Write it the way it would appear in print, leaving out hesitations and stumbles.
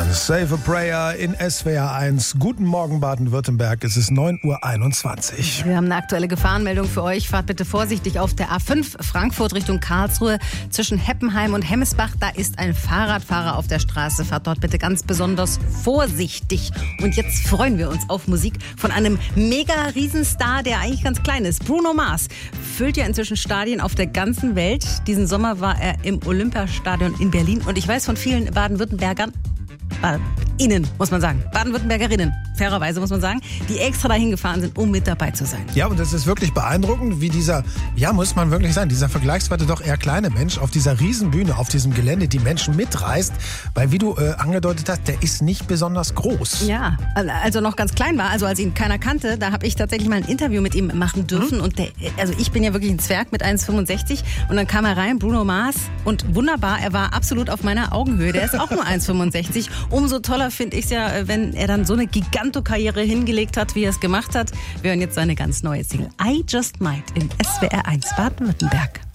Save a Prayer in SWR 1. Guten Morgen Baden-Württemberg, es ist 9:21 Uhr. Wir haben eine aktuelle Gefahrenmeldung für euch. Fahrt bitte vorsichtig auf der A5 Frankfurt Richtung Karlsruhe zwischen Heppenheim und Hemmesbach. Da ist ein Fahrradfahrer auf der Straße. Fahrt dort bitte ganz besonders vorsichtig. Und jetzt freuen wir uns auf Musik von einem Mega-Riesenstar, der eigentlich ganz klein ist. Bruno Mars füllt ja inzwischen Stadien auf der ganzen Welt. Diesen Sommer war er im Olympiastadion in Berlin. Und ich weiß von vielen Baden-Württembergern, Innen, muss man sagen. Baden-Württembergerinnen, fairerweise muss man sagen, die extra dahin gefahren sind, um mit dabei zu sein. Ja, und es ist wirklich beeindruckend, wie dieser, ja, muss man wirklich sagen, dieser vergleichsweise doch eher kleine Mensch auf dieser Riesenbühne, auf diesem Gelände die Menschen mitreißt, weil, wie du angedeutet hast, der ist nicht besonders groß. Ja, als er noch ganz klein war, also als ihn keiner kannte, da habe ich tatsächlich mal ein Interview mit ihm machen dürfen. Und also ich bin ja wirklich ein Zwerg mit 1,65 und dann kam er rein, Bruno Mars, und wunderbar, er war absolut auf meiner Augenhöhe. Der ist auch nur 1,65. Umso toller finde ich es ja, wenn er dann so eine Gigantokarriere hingelegt hat, wie er es gemacht hat. Wir hören jetzt seine ganz neue Single I Just Might in SWR 1 Baden-Württemberg.